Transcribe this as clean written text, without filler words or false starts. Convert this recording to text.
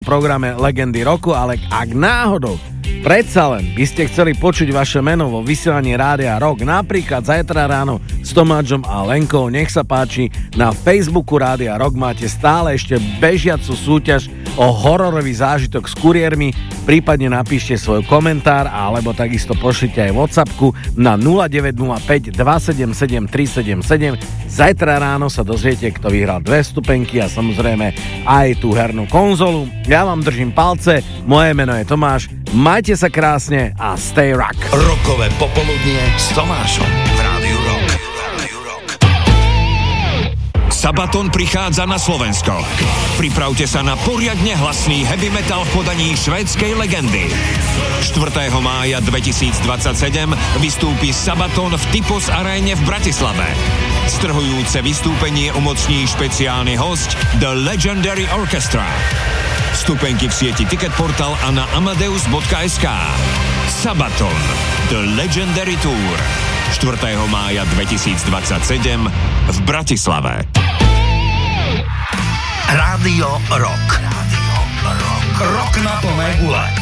programe Legendy roku, ale ak náhodou predsa len by ste chceli počuť vaše meno vo vysielaní Rádia Rock, napríklad zajtra ráno s Tomáčom a Lenkou, nech sa páči, na Facebooku Rádia Rock máte stále ešte bežiacu súťaž o hororový zážitok s kuriérmi, prípadne napíšte svoj komentár alebo takisto pošlite aj WhatsAppku na 0905 277 377. Zajtra ráno sa dozviete, kto vyhral 2 vstupenky a samozrejme aj tú hernú konzolu. Ja vám držím palce, moje meno je Tomáš, majte sa krásne a stay rock. Rockové popoludnie s Tomášom v Rádiu Rock. Sabaton prichádza na Slovensko. Pripravte sa na poriadne hlasný heavy metal v podaní švédskej legendy. 4. mája 2027 vystúpi Sabaton v Typos Aréne v Bratislave. Strhujúce vystúpenie umocní špeciálny host The Legendary Orchestra. Vstupenky v sieti Ticketportal a na amadeus.sk. Sabaton The Legendary Tour 4. mája 2027 v Bratislave. Rádio Rock. Rock na plné gule.